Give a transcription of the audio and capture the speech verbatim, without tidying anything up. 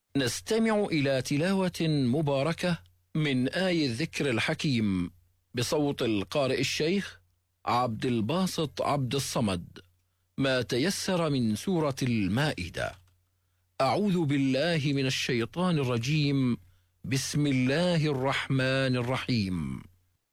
نستمع إلى تلاوة مباركة من آي الذكر الحكيم بصوت القارئ الشيخ عبد الباسط عبد الصمد، ما تيسر من سورة المائدة. أعوذ بالله من الشيطان الرجيم. بسم الله الرحمن الرحيم.